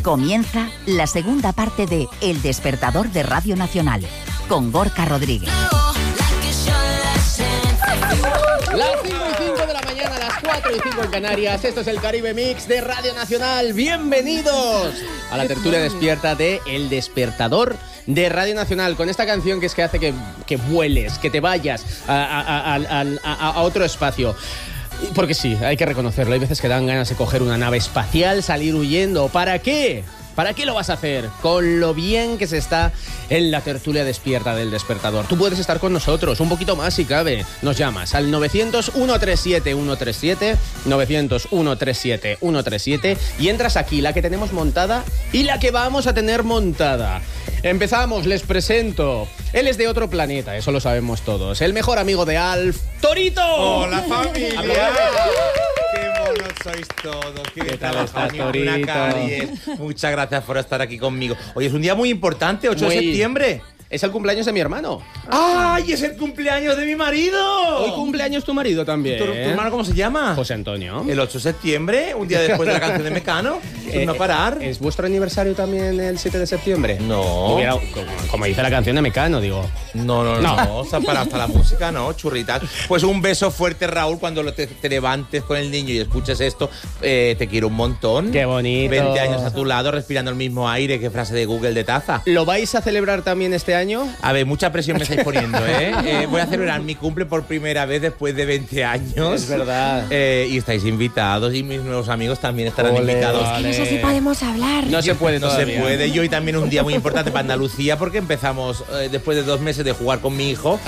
Comienza la segunda parte de El Despertador de Radio Nacional, con Gorka Rodríguez. Las 5:05 de la mañana, las 4:05 en Canarias. Esto es el Caribe Mix de Radio Nacional. Bienvenidos a la tertulia despierta de El Despertador de Radio Nacional, con esta canción que es que hace que vueles, que te vayas a otro espacio. Porque sí, hay que reconocerlo, hay veces que dan ganas de coger una nave espacial, salir huyendo. ¿Para qué? ¿Para qué lo vas a hacer? Con lo bien que se está en la tertulia despierta del Despertador. Tú puedes estar con nosotros, un poquito más si cabe. Nos llamas al 900-137-137, 900-137-137 y entras aquí, la que tenemos montada y la que vamos a tener montada. Empezamos, les presento. Él es de otro planeta, eso lo sabemos todos. El mejor amigo de Alf, Torito. ¡Hola, familia! ¡Qué monos sois todos! ¿Qué tal estás, Torito? Muchas gracias por estar aquí conmigo. Hoy es un día muy importante, 8 de septiembre. Es el cumpleaños de mi hermano. ¡Ay, es el cumpleaños de mi marido! Hoy cumpleaños tu marido también. ¿Tu hermano cómo se llama? José Antonio. El 8 de septiembre, un día después de la canción de Mecano. No parar. ¿Es vuestro aniversario también el 7 de septiembre? No. Como dice la canción de Mecano, digo. No. O sea, para la música, no, churritas. Pues un beso fuerte, Raúl, cuando te levantes con el niño y escuches esto. Te quiero un montón. Qué bonito. 20 años a tu lado, respirando el mismo aire. Qué frase de Google de taza. ¿Lo vais a celebrar también este año? A ver, mucha presión me estáis poniendo, ¿eh? Voy a celebrar mi cumple por primera vez después de 20 años. Es verdad. Y estáis invitados y mis nuevos amigos también estarán invitados. Es que no sé si podemos hablar. No se puede todavía. No se puede. Y hoy también un día muy importante para Andalucía porque empezamos, después de 2 meses de jugar con mi hijo,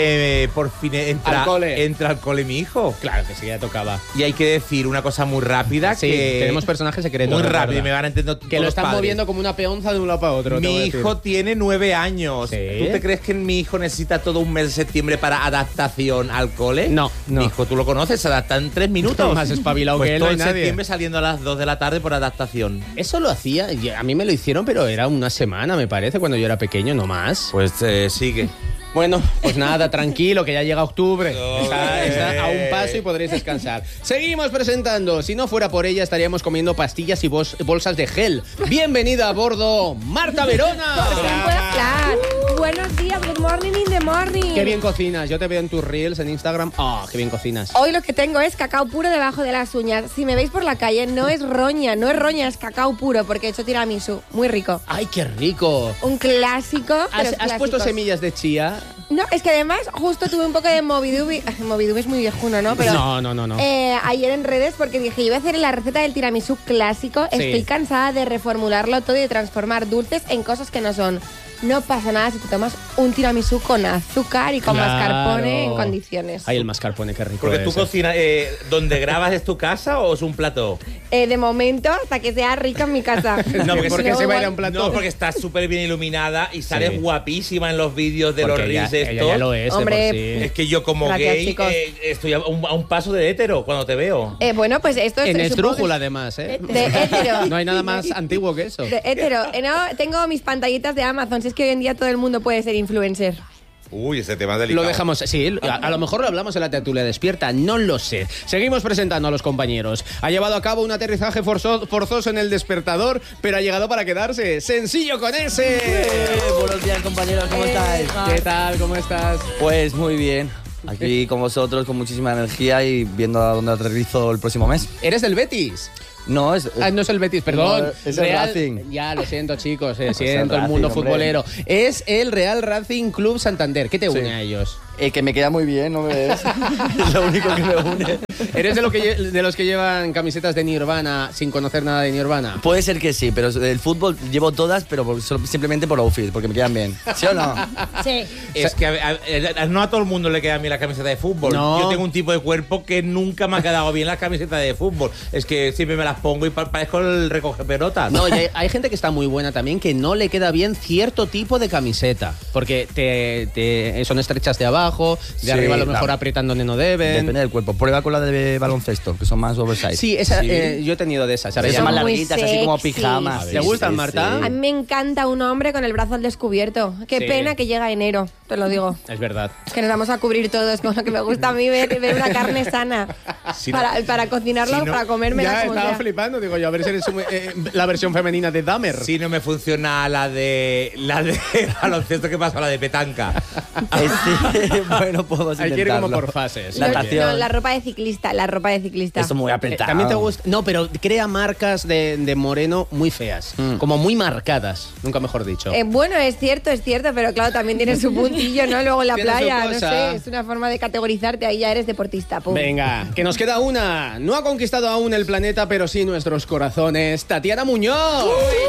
por fin entra al cole mi hijo. Claro que sí, ya tocaba. Y hay que decir una cosa muy rápida. Sí, que tenemos personajes secretos. Muy rápido y me van a entender todos que lo están padres. moviendo como una peonza de un lado para otro. Mi hijo tiene 9 años. ¿Sí? ¿Tú te crees que mi hijo necesita todo un mes de septiembre para adaptación al cole? No. Mi hijo, tú lo conoces, se adapta en 3 minutos. Más espabilado pues que él, todo no hay en nadie. septiembre saliendo a las 2 de la tarde por adaptación. Eso lo hacía, y a mí me lo hicieron, pero era una semana, me parece, cuando yo era pequeño, no más. Pues sigue. Bueno, pues nada, tranquilo, que ya llega octubre. Está a un paso y podréis descansar. Seguimos presentando. Si no fuera por ella, estaríamos comiendo pastillas y bolsas de gel. Bienvenida a bordo, Marta Verona. Por fin puedo hablar. Buenos días, good morning in the morning. Qué bien cocinas. Yo te veo en tus reels en Instagram. Qué bien cocinas. Hoy lo que tengo es cacao puro debajo de las uñas. Si me veis por la calle, no es roña, es cacao puro, porque he hecho tiramisú. Muy rico. ¡Ay, qué rico! Un clásico. ¿Has puesto semillas de chía? No, es que además justo tuve un poco de Movidubi. Movidubi es muy viejuno, ¿no? Pero No. Ayer en redes, porque dije, yo voy a hacer la receta del tiramisú clásico. Sí. Estoy cansada de reformularlo todo y de transformar dulces en cosas que no son. No pasa nada si te tomas un tiramisú con azúcar y con mascarpone en condiciones. Ay, el mascarpone, qué rico. Porque es. tú cocinas, ¿donde grabas es tu casa o es un plató? De momento, hasta que sea rica en mi casa. No, porque si se va a ir a un plató. No, porque estás súper bien iluminada y sales guapísima en los vídeos de Porque los reels estos. ella ya lo es, Hombre, de por sí. Es que yo como Gracias, gay chicos. estoy a un paso de hétero cuando te veo. Bueno, pues esto es... En supongo esdrújula, que- además, ¿eh? De hétero. No hay nada más antiguo que eso. De hétero. No, tengo mis pantallitas de Amazon. Si es que hoy en día todo el mundo puede ser influencer. Uy, ese tema es delicado. Lo dejamos, sí, a lo mejor lo hablamos en la tertulia despierta, no lo sé. Seguimos presentando a los compañeros. Ha llevado a cabo un aterrizaje forzoso en el Despertador, pero ha llegado para quedarse. ¡Sencillo con ese! Buenos días, compañeros, ¿cómo estáis? ¿Qué tal? ¿Cómo estás? Pues muy bien. Aquí con vosotros, con muchísima energía y viendo a dónde aterrizo el próximo mes. ¿Eres del Betis? No, es no es el Betis, perdón. No, es el Racing. Ya, lo siento, chicos, el siento el Racing, mundo hombre. futbolero. Es el Real Racing Club Santander. ¿Qué te une a ellos? que me queda muy bien, ¿no me ves? Es lo único que me une. ¿Eres de los que llevan camisetas de Nirvana sin conocer nada de Nirvana? Puede ser que sí, pero del fútbol llevo todas, pero simplemente por outfit, porque me quedan bien. ¿Sí o no? Sí. Es que no a todo el mundo le queda bien la camiseta de fútbol. No. Yo tengo un tipo de cuerpo que nunca me ha quedado bien la camiseta de fútbol. Es que siempre me las pongo y parezco el recoge pelotas. No, y hay gente que está muy buena también que no le queda bien cierto tipo de camiseta, porque son estrechas de abajo, abajo, de Sí, arriba a lo mejor claro. apretando donde no deben. Depende del cuerpo. Prueba con la de baloncesto, que son más oversize. Sí, esa, yo he tenido de esas. Ahora Son ya más no. muy larguitas, así como sexys. pijamas. ¿Te gustan, Marta? A mí me encanta un hombre con el brazo al descubierto. Qué Sí. pena que llega enero, te lo digo. Es verdad. Que nos vamos a cubrir todos con lo que me gusta a mí ver una carne sana. Si para cocinarla si o no- para comérmela Ya como estaba sea. flipando, digo yo, a ver si eres la versión femenina de Dahmer. Si no me funciona la de baloncesto, ¿qué pasa? La de petanca. Bueno, podemos Hay que ir como intentarlo. por fases. La No, natación. no, la ropa de ciclista, la ropa de ciclista. Esto muy apretado. También te gusta. No, pero crea marcas de moreno muy feas. Como muy marcadas, nunca mejor dicho. Bueno, es cierto, pero claro, también tiene su puntillo, ¿no? Luego en la Tiene su playa, no cosa. sé, es una forma de categorizarte, ahí ya eres deportista. Pum. Venga, que nos queda una. No ha conquistado aún el planeta, pero sí nuestros corazones. Tatiana Muñoz.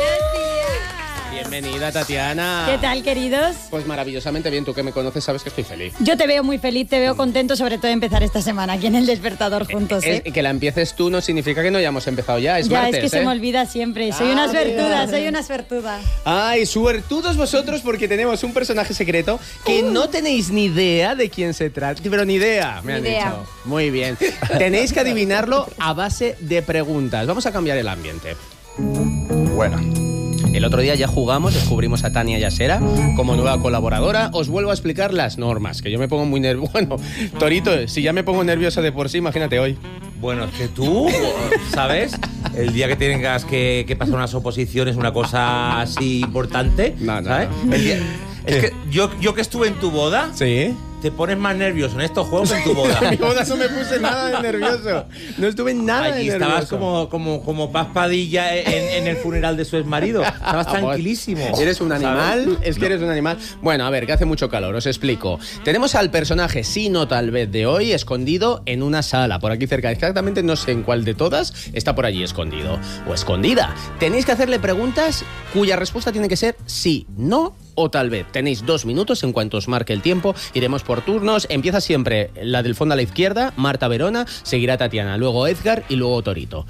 Bienvenida, Tatiana. ¿Qué tal, queridos? Pues maravillosamente bien. Tú que me conoces sabes que estoy feliz. Yo te veo muy feliz, te veo contento, sobre todo de empezar esta semana aquí en El Despertador juntos, ¿eh? Que la empieces tú no significa que no hayamos empezado ya. Es Ya, martes, es que se ¿eh? me olvida siempre. Soy una suertuda. Ay, suertudos vosotros porque tenemos un personaje secreto que no tenéis ni idea de quién se trata. Pero ni idea, me Ni han idea. dicho. Muy bien. Tenéis que adivinarlo a base de preguntas. Vamos a cambiar el ambiente. Bueno. El otro día ya jugamos, descubrimos a Tania Yasera como nueva colaboradora. Os vuelvo a explicar las normas, que yo me pongo muy nervioso. Bueno, Torito, si ya me pongo nervioso de por sí, imagínate hoy. Bueno, es que tú, ¿sabes? El día que tengas que pasar unas oposiciones, una cosa así importante, No, ¿sabes? no. Es que yo que estuve en tu boda, ¿Sí? te pones más nervioso en estos juegos que en tu boda. En mi boda no me puse nada de nervioso. No estuve nada Allí de nervioso. estabas como Paz Padilla en el funeral de su exmarido. Estabas tranquilísimo. Eres un animal, ¿sabes? es que eres un animal. Bueno, a ver, que hace mucho calor, os explico. Tenemos al personaje, sí, no tal vez, de hoy, escondido en una sala, por aquí cerca. Exactamente no sé en cuál de todas está por allí escondido. O escondida. Tenéis que hacerle preguntas cuya respuesta tiene que ser sí, no o tal vez. Tenéis 2 minutos en cuanto os marque el tiempo. Iremos por turnos. Empieza siempre la del fondo a la izquierda, Marta Verona, seguirá Tatiana, luego Edgar y luego Torito.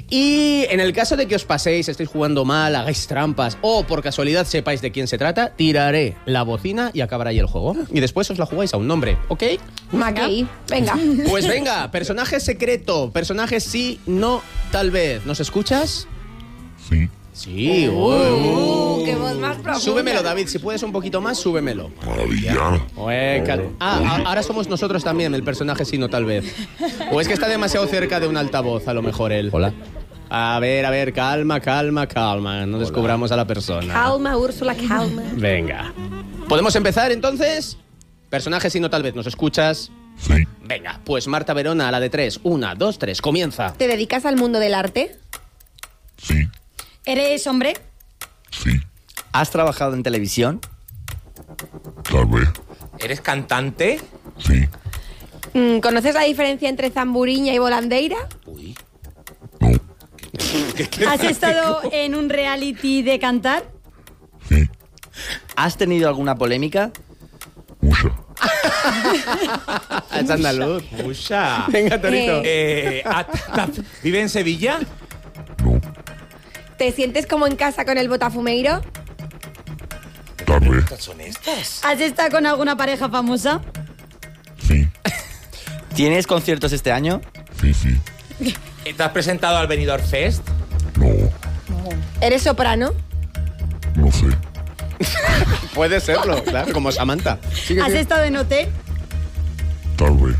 Y en el caso de que os paséis, estéis jugando mal, hagáis trampas o por casualidad sepáis de quién se trata, tiraré la bocina y acabará ahí el juego. Y después os la jugáis a un nombre, ¿ok? Mackey, venga. Pues venga, personaje secreto, personaje sí, no, tal vez. ¿Nos escuchas? Sí. Sí, Qué voz más profunda. Súbemelo, David, si puedes un poquito más, súbemelo. Maravillana. Ahora somos nosotros también, el personaje sí, no tal vez. O es que está demasiado cerca de un altavoz, a lo mejor él. Hola. A ver, calma. No descubramos a la persona. Calma, Úrsula, calma. Venga. ¿Podemos empezar entonces? Personaje sí, no tal vez, ¿nos escuchas? Sí. Venga, pues Marta Verona, a la de 3. 1, 2, 3, comienza. ¿Te dedicas al mundo del arte? Sí. ¿Eres hombre? Sí. ¿Has trabajado en televisión? Tal vez. ¿Eres cantante? Sí. ¿Conoces la diferencia entre zamburiña y volandeira? Uy. No. ¿Has estado en un reality de cantar? Sí. ¿Has tenido alguna polémica? Mucha. Es andaluz. Mucha. Venga, Torito. ¿Vive en Sevilla? No. ¿Te sientes como en casa con el botafumeiro? Tal vez. ¿Son estas? ¿Has estado con alguna pareja famosa? Sí. ¿Tienes conciertos este año? Sí, sí. ¿Te has presentado al Benidorm Fest? No. ¿Eres soprano? No sé. Puede serlo, claro, como Samantha. Sigue, ¿Has sigue. estado en OT? Tal vez.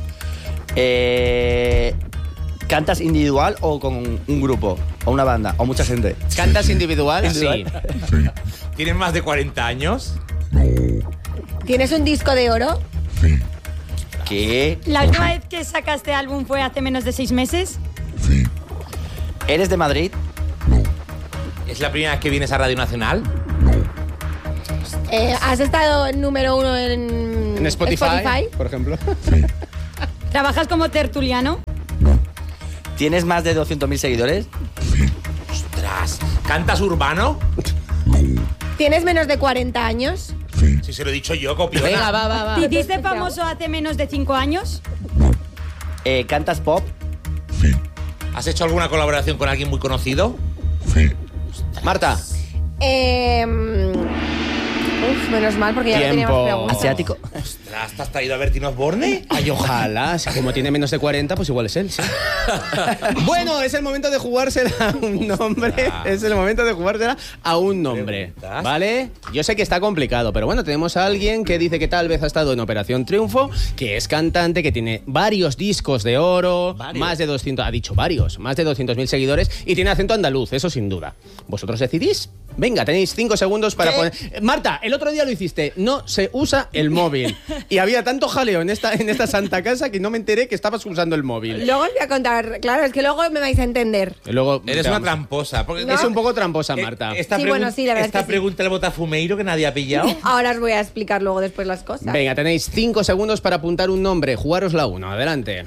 ¿Cantas individual o con un grupo? ¿O una banda? ¿O mucha gente? ¿Cantas individual? Individual. Sí. Sí. ¿Tienes más de 40 años? No. ¿Tienes un disco de oro? Sí. ¿Qué? ¿La última vez que sacaste álbum fue hace menos de 6 meses? Sí. ¿Eres de Madrid? No. ¿Es la primera vez que vienes a Radio Nacional? No. ¿Has estado número 1 en En Spotify, por ejemplo. Sí. ¿Trabajas como tertuliano? No. ¿Tienes más de 200.000 seguidores? Sí. ¡Ostras! ¿Cantas urbano? No. ¿Tienes menos de 40 años? Sí. Si se lo he dicho yo, copiona. Venga, va. ¿Te hiciste famoso hace menos de 5 años? No. ¿Cantas pop? Sí. ¿Has hecho alguna colaboración con alguien muy conocido? Sí. Marta. Uf, menos mal porque ya no Tiempo. teníamos preguntas. ¿Asiático? Ostras, ¿te has traído a Bertín Osborne? Ay, ojalá. Como tiene menos de 40, pues igual es él, sí. Bueno, es el momento de jugársela a un nombre. Es el momento de jugársela a un nombre. ¿Preguntas? ¿Vale? Yo sé que está complicado, pero bueno, tenemos a alguien que dice que tal vez ha estado en Operación Triunfo, que es cantante, que tiene varios discos de oro, más de 200, ha dicho varios, más de 200.000 seguidores y tiene acento andaluz, eso sin duda. ¿Vosotros decidís? Venga, tenéis 5 segundos para poner... Marta, el otro día lo hiciste, no se usa el móvil. Y había tanto jaleo en esta santa casa que no me enteré que estabas usando el móvil. Luego os voy a contar, claro, es que luego me vais a entender. Y luego, Eres te una vamos. tramposa. Porque Es un poco tramposa, Marta. Esta Sí, bueno, sí, la verdad es esta que sí. pregunta del botafumeiro que nadie ha pillado. Ahora os voy a explicar luego después las cosas. Venga, tenéis 5 segundos para apuntar un nombre. Jugaros la 1. Adelante.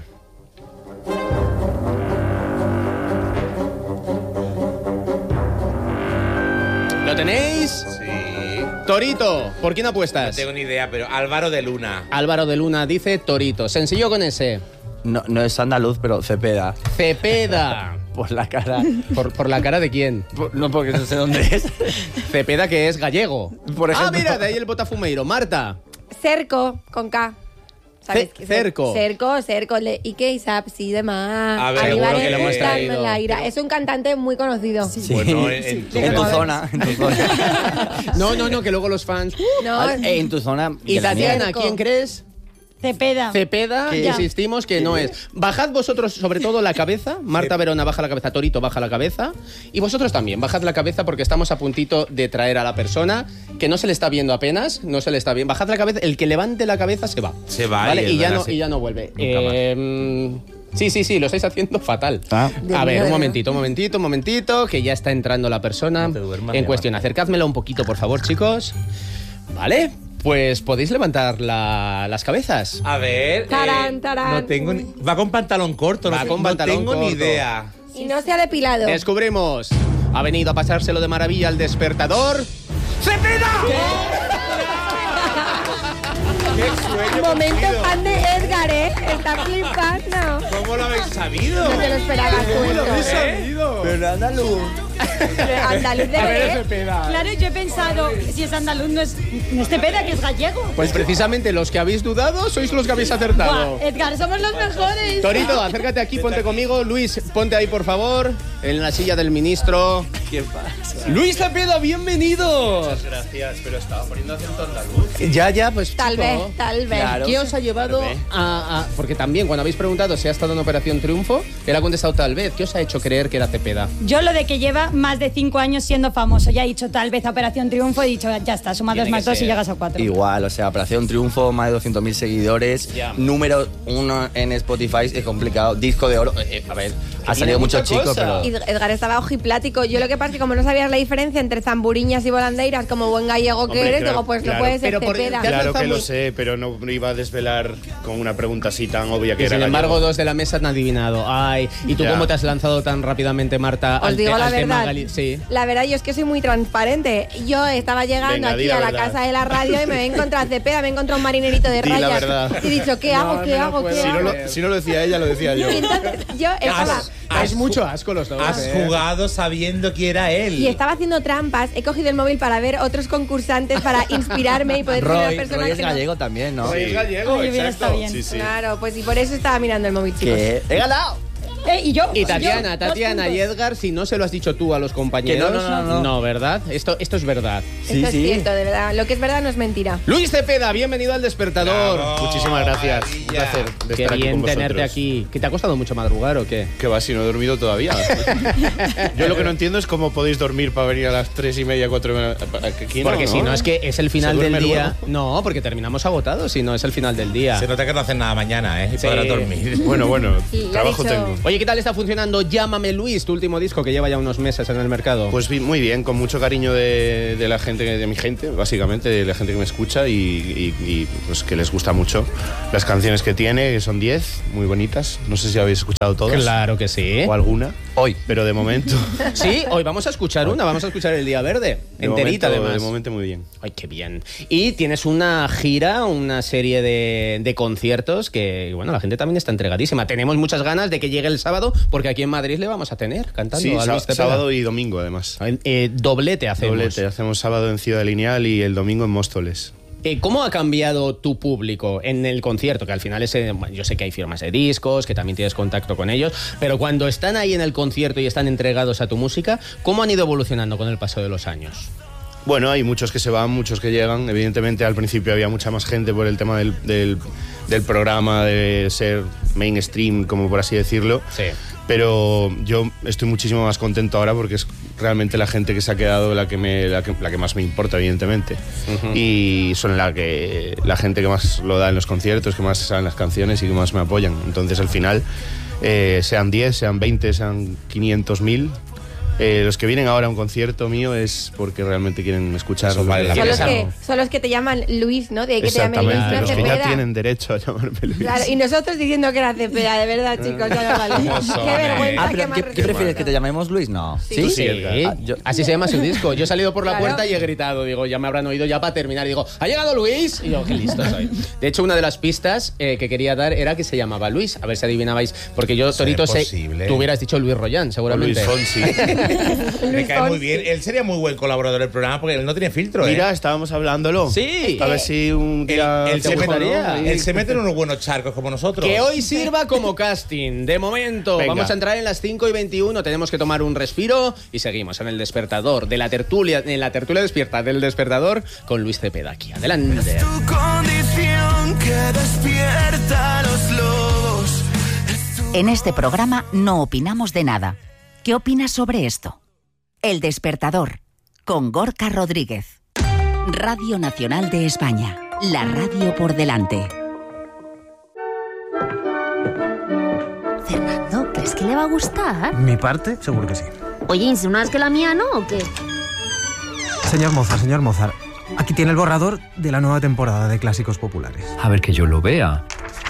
¿Lo tenéis? Sí. Torito. ¿Por quién No apuestas? tengo ni idea, pero Álvaro de Luna. Álvaro de Luna dice Torito. Sencillo con ese. No es andaluz, pero Cepeda. Cepeda. Por la cara. ¿Por la cara de quién? No, porque no sé dónde es. Cepeda, que es gallego. Por ejemplo. Ah, mira, de ahí el botafumeiro. Marta. Cerco, con K. Cerco. Cerco, y que saps y demás. A ver, Arriba seguro que lo hemos está traído. en la ira. Es un cantante muy conocido. Bueno, En tu zona. En tu zona. No, que luego los fans... No, En tu zona. Y Tatiana, Cerco. ¿quién crees? Cepeda. Cepeda, ¿Qué? insistimos que no es. Bajad vosotros sobre todo la cabeza. Marta Verona baja la cabeza, Torito baja la cabeza. Y vosotros también, bajad la cabeza porque estamos a puntito de traer a la persona que no se le está viendo apenas, no se le está viendo. Bajad la cabeza, el que levante la cabeza se va. Se va, ¿vale? y Y ya, verdad, no, sí. y ya no vuelve. Nunca Sí, lo estáis haciendo fatal. Ah. A ver, mío, un momentito, que ya está entrando la persona No te duermas, en ya cuestión. Acercádmela un poquito, por favor, chicos. Vale, pues podéis levantar las cabezas. A ver. Tarán, tarán. No tengo ni... Va con pantalón corto, Va con no pantalón tengo ni corto. idea. Y no se ha depilado. Descubrimos. Ha venido a pasárselo de maravilla al despertador. ¡Qué sueño Momento cumplido! fan de Edgar, ¿eh? Está flipando. ¿Cómo lo habéis sabido? No te lo esperabas tú esto. sabido? Pero andaluz. Andaluz de ver. Claro, yo he pensado, si es andaluz, no es Cepeda, que es gallego. Pues precisamente los que habéis dudado sois los que habéis acertado. Buah, Edgar, somos los mejores. Torito, acércate aquí, ponte conmigo. Luis, ponte ahí, por favor, en la silla del ministro. ¿Qué pasa? Luis Cepeda, bienvenido. Gracias, pero estaba poniendo acento andaluz. Ya, pues Tal chico, vez, tal vez. Claro. ¿Qué os ha llevado porque también cuando habéis preguntado si ha estado en Operación Triunfo, él ha contestado tal vez. ¿Qué os ha hecho creer que era Cepeda? Yo lo de que lleva más de 5 años siendo famoso, ya he dicho tal vez a Operación Triunfo, he dicho ya está, suma 2 Tiene más que 2 y ser. llegas a 4. Igual, o sea, Operación Triunfo, más de 200.000 seguidores, Ya. número 1 en Spotify, es complicado, disco de oro, a ver, ha salido mucho mucha chico, cosa. pero... Edgar estaba ojiplático. Yo lo que pasa es que como no sabías la diferencia entre zamburiñas y volandeiras, como buen gallego que Hombre, eres, claro, digo, pues claro. no puede ser Pero por- Cepeda. te has Claro lanzado que lo muy- sé, pero no iba a desvelar con una pregunta así tan obvia que Que era sin embargo, gallego. 2 de la mesa han adivinado. Ay, ¿y tú Ya. cómo te has lanzado tan rápidamente, Marta? Os digo la tema verdad. Sí. La verdad, yo es que soy muy transparente. Yo estaba llegando Venga, di aquí la a la verdad. casa de la radio y me he encontrado a Cepeda, me he encontrado un marinerito de Di la rayas. verdad. Y he dicho, ¿qué hago? ¿Qué hago? ¿Qué Si no, hago? si no lo decía ella, lo decía yo. Y entonces yo estaba... Es mucho asco los dos. Has jugado sabiendo que era él. Y estaba haciendo trampas, he cogido el móvil para ver otros concursantes para inspirarme y poder ser una Roy, persona Roy es que no- gallego también, ¿no? Es gallego, Ay, hubiera exacto. estado bien. Sí, sí. Claro, pues y por eso estaba mirando el móvil, chicos. ¿Qué? ¡He ganado! Y yo. Y Tatiana, yo, 2 Tatiana y puntos. Edgar, si no se lo has dicho tú a los compañeros. Que no. No, ¿verdad? Esto es verdad. Sí, Esto sí. es cierto, de verdad. Lo que es verdad no es mentira. Luis Cepeda, bienvenido al despertador. Bravo. Muchísimas gracias. Maravilla. Un placer de Qué estar aquí bien con tenerte vosotros. aquí. ¿Que te ha costado mucho madrugar o qué? Que va, si no he dormido todavía. Yo lo que no entiendo es cómo podéis dormir para venir a las 3:30, 4. Aquí Porque si no es que es el final Se del duerme día. luego. No, porque terminamos agotados, si no es el final del día. Se nota que no hacen nada mañana, ¿eh? Y Sí. podrás dormir. Bueno, Sí, lo ha trabajo dicho. tengo. Oye, ¿qué tal está funcionando Llámame Luis, tu último disco que lleva ya unos meses en el mercado? Pues muy bien, con mucho cariño de la gente, de mi gente, básicamente, de la gente que me escucha y, pues que les gusta mucho las canciones que tiene, que son 10, muy bonitas. No sé si habéis escuchado todas. Claro que sí. O alguna. Hoy. Pero de momento. Sí, hoy vamos a escuchar una, vamos a escuchar El Día Verde, enterita momento, además. De momento muy bien. Ay, qué bien. Y tienes una gira, una serie de conciertos que, bueno, la gente también está entregadísima. Tenemos muchas ganas de que llegue el sábado, porque aquí en Madrid le vamos a tener cantando. Sí, a Luis Cepeda. sábado y domingo además. Doblete hacemos. Doblete, hacemos sábado en Ciudad Lineal y el domingo en Móstoles. ¿Cómo ha cambiado tu público en el concierto? Que al final yo sé que hay firmas de discos, que también tienes contacto con ellos, pero cuando están ahí en el concierto y están entregados a tu música, ¿cómo han ido evolucionando con el paso de los años? Bueno, hay muchos que se van, muchos que llegan. Evidentemente al principio había mucha más gente por el tema del programa, de ser mainstream, como por así decirlo. Sí. Pero yo estoy muchísimo más contento ahora porque es realmente la gente que se ha quedado la que más me importa, evidentemente. Uh-huh. Y son la gente que más lo da en los conciertos, que más saben las canciones y que más me apoyan. Entonces al final, sean 10, sean 20, sean 500.000... los que vienen ahora a un concierto mío es porque realmente quieren escuchar. Son los que te llaman Luis, ¿no? De que te llamen Luis, los que Cepeda. ya tienen derecho a llamarme Luis. Claro, y nosotros diciendo que era Cepeda, de verdad, chicos, ya no vale. Qué vergüenza, ¿Qué prefieres, que te llamemos Luis? No. Sí. Sí. Así se llama su disco. Yo he salido por la Claro. puerta y he gritado, digo, ya me habrán oído ya para terminar. Digo, ¿ha llegado Luis? Y yo, qué listo soy. De hecho, una de las pistas que quería dar era que se llamaba Luis. A ver si adivinabais. Porque yo, Torito, tú hubieras dicho Luis Rollán, seguramente. Luis Fonsi. Me cae muy bien. Él sería muy buen colaborador del programa porque él no tiene filtro. Mira, estábamos hablándolo. Sí. A ver si un día Él te gustaría. se mete en unos buenos charcos como nosotros. Que hoy sirva como casting. De momento, Venga. vamos a entrar en las 5:21. Tenemos que tomar un respiro y seguimos en el despertador de la tertulia, en la tertulia despierta del despertador con Luis Cepeda aquí. Adelante. Tu condición que despierta a los lobos. En este programa no opinamos de nada. ¿Qué opinas sobre esto? El despertador, con Gorka Rodríguez. Radio Nacional de España. La radio por delante. Fernando, ¿crees que le va a gustar? ¿Mi parte? Seguro que sí. Oye, ¿insinúas que la mía no o qué? Señor Mozart, aquí tiene el borrador de la nueva temporada de Clásicos Populares. A ver que yo lo vea.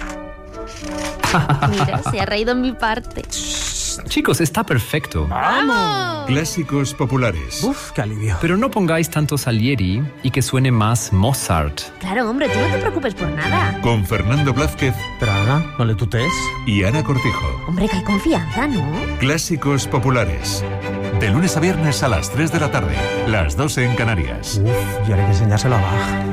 Mira, se ha reído en mi parte. Chicos, está perfecto. ¡Vamos! Clásicos Populares. Uf, qué alivio. Pero no pongáis tanto Salieri y que suene más Mozart. Claro, hombre, tú no te preocupes por nada. Con Fernando Blázquez Pero Ana, no le tutees. y Ana Cortijo. Hombre, que hay confianza, ¿no? Clásicos Populares. De lunes a viernes a las 3 de la tarde. Las 12 en Canarias. Uf, y ahora hay que enseñárselo a Bach.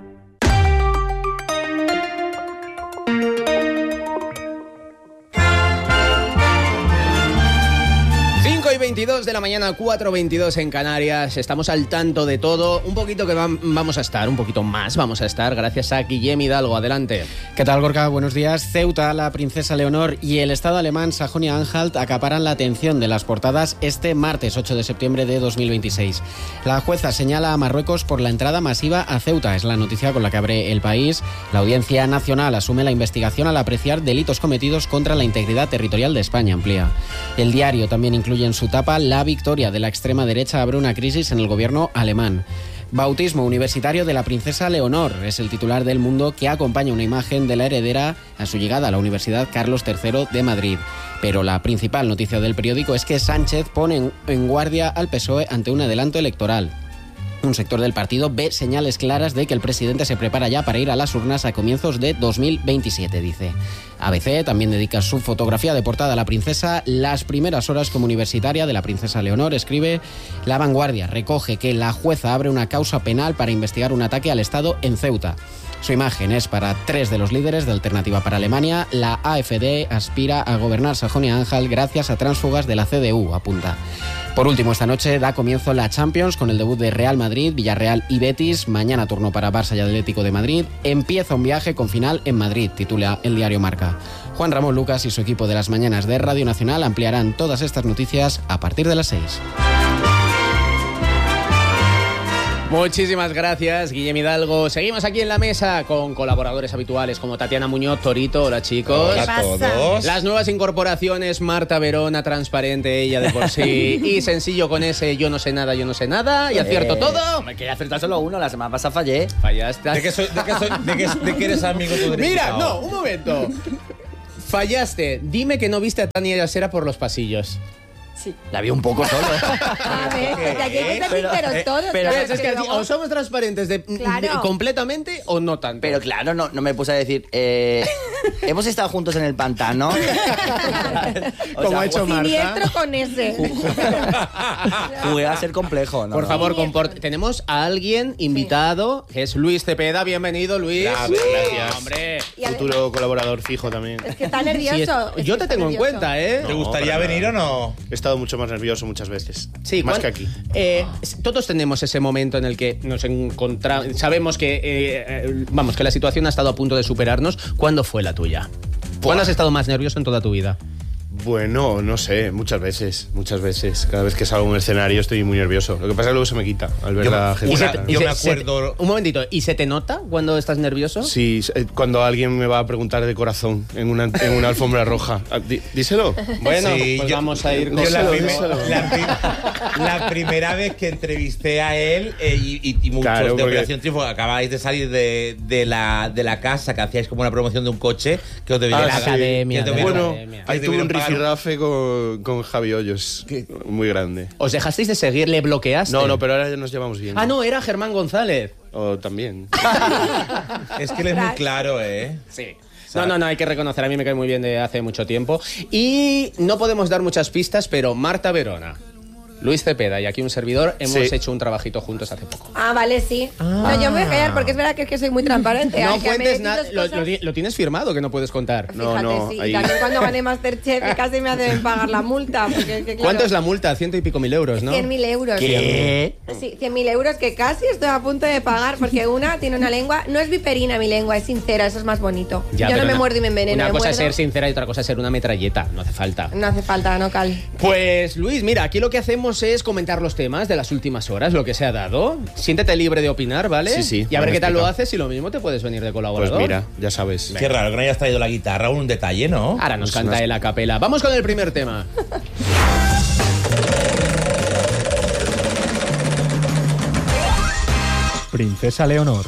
5:22 de la mañana, 4:22 en Canarias. Estamos al tanto de todo. Un poquito que vamos a estar, un poquito más vamos a estar, gracias a Guillem Hidalgo. Adelante. ¿Qué tal, Gorka? Buenos días. Ceuta, la princesa Leonor y el Estado alemán Sajonia-Anhalt acaparan la atención de las portadas este martes 8 de septiembre de 2026. La jueza señala a Marruecos por la entrada masiva a Ceuta. Es la noticia con la que abre El País. La Audiencia Nacional asume la investigación al apreciar delitos cometidos contra la integridad territorial de España, amplía. El Diario también incluye en su tapa la victoria de la extrema derecha abre una crisis en el gobierno alemán. Bautismo universitario de la princesa Leonor es el titular del Mundo, que acompaña una imagen de la heredera a su llegada a la Universidad Carlos III de Madrid. Pero la principal noticia del periódico es que Sánchez pone en guardia al PSOE ante un adelanto electoral. Un sector del partido ve señales claras de que el presidente se prepara ya para ir a las urnas a comienzos de 2027, dice. ABC también dedica su fotografía de portada a la princesa. Las primeras horas como universitaria de la princesa Leonor, escribe. La Vanguardia recoge que la jueza abre una causa penal para investigar un ataque al Estado en Ceuta. Su imagen es para 3 de los líderes de Alternativa para Alemania. La AfD aspira a gobernar Sajonia-Anhalt gracias a tránsfugas de la CDU, apunta. Por último, esta noche da comienzo la Champions con el debut de Real Madrid, Villarreal y Betis. Mañana turno para Barça y Atlético de Madrid. Empieza un viaje con final en Madrid, titula el diario Marca. Juan Ramón Lucas y su equipo de las mañanas de Radio Nacional ampliarán todas estas noticias a partir de las 6. Muchísimas gracias, Guillem Hidalgo. Seguimos aquí en la mesa con colaboradores habituales como Tatiana Muñoz, Torito. Hola, chicos. Hola a todos. Las nuevas incorporaciones, Marta Verona, transparente ella de por sí, y sencillo con ese yo no sé nada, y acierto todo. Me quería acertar solo uno, la semana pasada fallé. Fallaste. ¿De qué eres amigo tú de Mira, no, un momento. Fallaste. Dime que no viste a Tania Yasera por los pasillos. Sí. La vi un poco solo. A ver, pues aquí hay que ser sinceros todos. Pero claro, es que luego- o somos transparentes Claro. completamente o no tanto. Pero claro, no me puse a decir... Hemos estado juntos en el pantano. Como ha hecho Marta. Siniestro con ese. Jugué a ser complejo, ¿no? Por favor, tenemos a alguien invitado, que es Luis Cepeda. Bienvenido, Luis. Gracias. Hombre. Futuro colaborador fijo también. Es que está nervioso. Sí, yo te tengo en cuenta, ¿eh? ¿Te gustaría venir o no? He estado mucho más nervioso muchas veces. Sí, más que aquí. Todos tenemos ese momento en el que nos encontramos. Sabemos que, que la situación ha estado a punto de superarnos. ¿Cuándo fue la tuya? ¿Cuándo has estado más nervioso en toda tu vida? Bueno, no sé, muchas veces. Cada vez que salgo a un escenario estoy muy nervioso. Lo que pasa es que luego se me quita al ver la gente. Yo me acuerdo... Un momentito, ¿y se te nota cuando estás nervioso? Sí, cuando alguien me va a preguntar de corazón en una alfombra roja. Díselo. Bueno, sí, pues vamos a ir con la primera vez que entrevisté a él y muchos de Operación Triunfo, acabáis de salir de la casa, que hacíais como una promoción de un coche que os debía la academia. Bueno, ahí tuve un rifirrafe con Javi Hoyos, muy grande. ¿Os dejasteis de seguir? ¿Le bloqueaste? No, pero ahora ya nos llevamos bien. Ah, no, era Germán González. O también. Es que él es muy claro, ¿eh? Sí. No, hay que reconocer, a mí me cae muy bien de hace mucho tiempo. Y no podemos dar muchas pistas, pero Marta Verona, Luis Cepeda y aquí un servidor hemos hecho un trabajito juntos hace poco. Ah, vale, sí. No, yo me voy a callar porque es verdad que soy muy transparente. No cuentes nada, lo tienes firmado, que no puedes contar. Fíjate, sí. Ahí. También cuando gané Masterchef casi me hacen pagar la multa. Porque, claro, ¿cuánto es la multa? 100 y pico mil euros, ¿no? 100.000 euros. ¿Qué? Sí, 100.000 euros que casi estoy a punto de pagar porque una tiene una lengua, no es viperina mi lengua, es sincera, eso es más bonito. Ya, yo no me muerdo y me enveneno. Una cosa es ser sincera y otra cosa es ser una metralleta, no hace falta. No hace falta, no cal. Pues Luis, mira, aquí lo que hacemos es comentar los temas de las últimas horas, lo que se ha dado. Siéntete libre de opinar, ¿vale? Sí. Y a ver qué tal lo haces y lo mismo te puedes venir de colaborador. Pues mira, ya sabes. Qué raro que no hayas traído la guitarra, un detalle, ¿no? Ahora nos canta él a capela. Vamos con el primer tema. Princesa Leonor.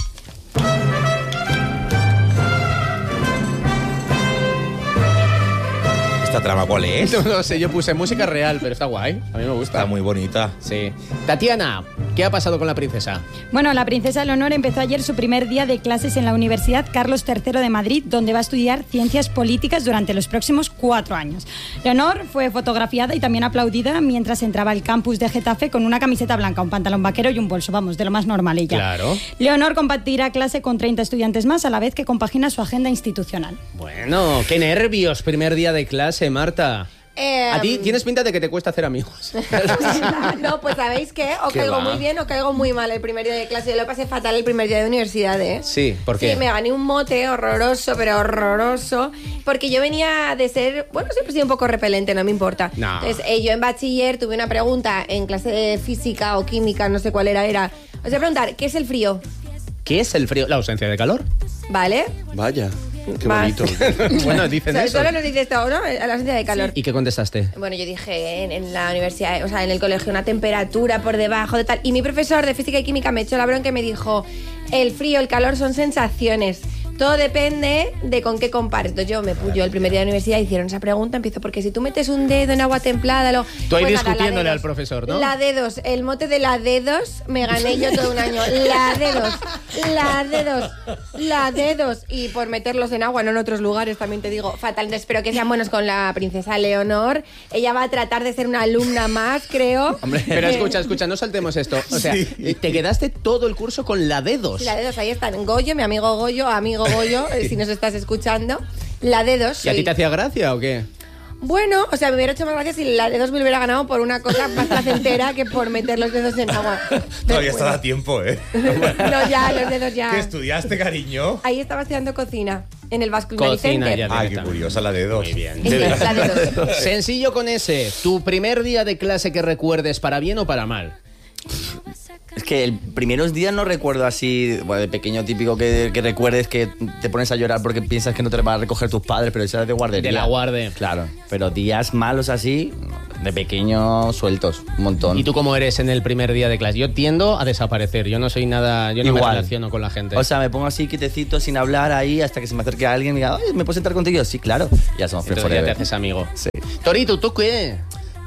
¿Esta trama cuál es? No sé, yo puse música real, pero está guay. A mí me gusta. Está muy bonita. Sí. Tatiana, ¿qué ha pasado con la princesa? Bueno, la princesa Leonor empezó ayer su primer día de clases en la Universidad Carlos III de Madrid, donde va a estudiar ciencias políticas durante los próximos 4 años. Leonor fue fotografiada y también aplaudida mientras entraba al campus de Getafe con una camiseta blanca, un pantalón vaquero y un bolso, vamos, de lo más normal ella. Claro. Leonor compartirá clase con 30 estudiantes más a la vez que compagina su agenda institucional. Bueno, qué nervios, primer día de clase, Marta. A ti tienes pinta de que te cuesta hacer amigos. No, pues ¿sabéis qué? O caigo muy bien o caigo muy mal el primer día de clase. Yo lo pasé fatal el primer día de universidad, ¿eh? Sí, ¿por qué? Sí, me gané un mote horroroso, pero horroroso. Porque yo venía de ser... Bueno, siempre he sido un poco repelente, no me importa. No. Entonces, yo en bachiller tuve una pregunta en clase de física o química, no sé cuál era. Os voy a preguntar, ¿qué es el frío? ¿Qué es el frío? La ausencia de calor. ¿Vale? Vaya, qué Más. bonito. Bueno, dicen eso. Solo nos dice esto, ¿no? A la ausencia de calor. ¿Y qué contestaste? Bueno, yo dije en la universidad, o sea, en el colegio, una temperatura por debajo de tal. Y mi profesor de física y química me echó la bronca y me dijo, el frío, el calor son sensaciones. Todo depende de con qué compares. Entonces yo el primer día de universidad hicieron esa pregunta, empiezo porque si tú metes un dedo en agua templada... Tú ahí pues discutiéndole al profesor, ¿no? La dedos, el mote de la dedos me gané yo todo un año. La dedos. Y por meterlos en agua, no en otros lugares, también te digo, fatal. Espero que sean buenos con la princesa Leonor. Ella va a tratar de ser una alumna más, creo. Hombre, pero escucha, no saltemos esto. O sea, te quedaste todo el curso con la dedos. Sí, la dedos, ahí están. Goyo, mi amigo Goyo, si nos estás escuchando. La dedos. ¿Y a ti te hacía gracia o qué? Bueno, o sea, me hubiera hecho más gracia si la dedos me hubiera ganado por una cosa más placentera que por meter los dedos en agua. Todavía está a tiempo, ¿eh? No, ya, los dedos ya. ¿Qué estudiaste, cariño? Ahí estaba estudiando cocina, en el Basque Cocina, Center. ya. Qué curiosa la dedos. Muy bien. La dedos. Sencillo con ese. ¿Tu primer día de clase que recuerdes para bien o para mal? Es que el primeros días no recuerdo así, bueno, de pequeño típico que recuerdes que te pones a llorar porque piensas que no te van a recoger tus padres, pero eso es de guardería. De la guardia. Claro, pero días malos así, de pequeño sueltos, un montón. ¿Y tú cómo eres en el primer día de clase? Yo tiendo a desaparecer, yo no soy nada, yo no me relaciono con la gente. O sea, me pongo así quietecito, sin hablar ahí, hasta que se me acerque alguien y diga, oye, ¿me puedo sentar contigo? Sí, claro. Ya somos friends Entonces ya forever. te haces amigo. Sí. Torito, ¿tú qué?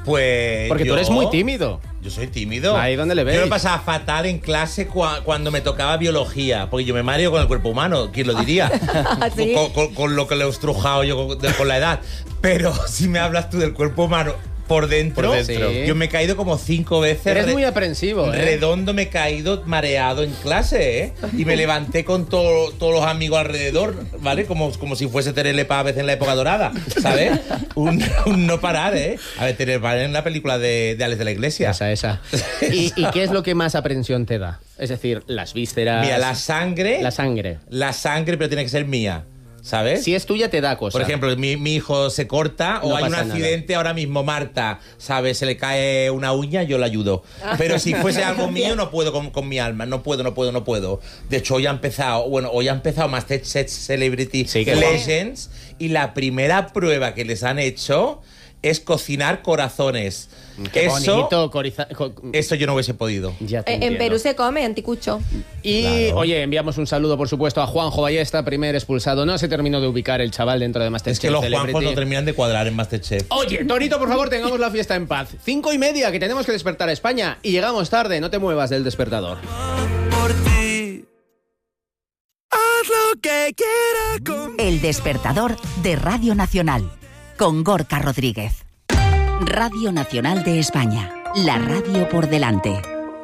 Pues Porque tú eres muy tímido. Yo soy tímido. Ahí donde le ves. Yo lo pasaba fatal en clase cuando me tocaba biología, porque yo me mareo con el cuerpo humano, ¿quién lo diría? ¿Sí? con lo que le he estrujado yo con la edad. Pero si me hablas tú del cuerpo humano por dentro, Sí. yo me he caído como 5 veces. Eres muy aprensivo, ¿eh? Redondo me he caído mareado en clase, ¿eh? Y me levanté con todos los amigos alrededor, ¿vale? Como si fuese Terele Pávez en la época dorada, ¿sabes? un no parar, ¿eh? A ver, Terele Pávez en la película de Alex de la Iglesia. Esa. ¿Y qué es lo que más aprensión te da? Es decir, las vísceras... Mira, la sangre, pero tiene que ser mía. ¿Sabes? Si es tuya, te da cosa. Por ejemplo, mi hijo se corta o No hay un pasa nada. accidente ahora mismo, Marta, ¿sabes? Se le cae una uña, yo la ayudo. Pero si fuese algo mío, no puedo con mi alma. No puedo. De hecho, hoy ha empezado MasterChef Celebrity Legends y la primera prueba que les han hecho es cocinar corazones. Qué bonito, Eso yo no hubiese podido. Ya te En entiendo. Perú se come anticucho. Y, oye, enviamos un saludo, por supuesto, a Juanjo Ballesta, primer expulsado. No se terminó de ubicar el chaval dentro de MasterChef Es que los Celebrity. Juanjos no terminan de cuadrar en MasterChef. Oye, Torito, por favor, tengamos la fiesta en paz. 5:30, que tenemos que despertar a España. Y llegamos tarde, no te muevas del despertador. Por ti. Haz lo que quieras. El despertador de Radio Nacional, con Gorka Rodríguez. Radio Nacional de España, la radio por delante.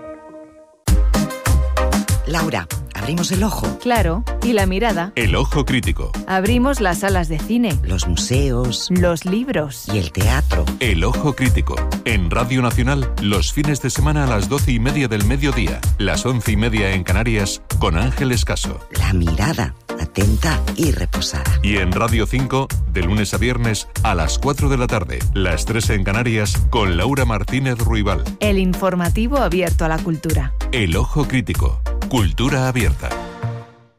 Laura, abrimos el ojo. Claro, y la mirada. El ojo crítico. Abrimos las salas de cine. Los museos. Los libros. Y el teatro. El ojo crítico. En Radio Nacional, los fines de semana a las 12:30 del mediodía, las 11:30 en Canarias, con Ángeles Caso. La mirada, atenta y reposada. Y en Radio 5, de lunes a viernes, a las 4 de la tarde, las 3 en Canarias, con Laura Martínez Ruibal. El informativo abierto a la cultura. El ojo crítico. Cultura abierta.